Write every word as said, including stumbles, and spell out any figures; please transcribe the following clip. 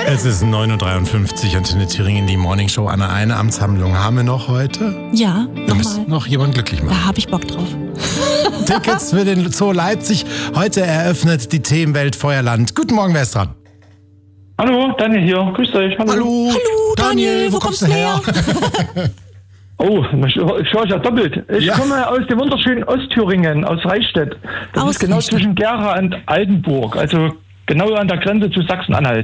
Es ist neun Uhr dreiundfünfzig, Antenne Thüringen, die Morning Show. Anna, eine Amtshandlung haben wir noch heute. Ja, Wir müssen noch jemanden glücklich machen. Da habe ich Bock drauf. Tickets für den Zoo Leipzig. Heute eröffnet die Themenwelt Feuerland. Guten Morgen, wer ist dran? Hallo, Daniel hier. Grüßt euch. Hallo. Hallo, Hallo, Daniel, wo kommst du her? Oh, ich höre ja doppelt. Ich Ja. komme aus dem wunderschönen Ostthüringen, aus Reichstätt. Das Aus ist genau Reichstätt. zwischen Gera und Altenburg, also genau an der Grenze zu Sachsen-Anhalt.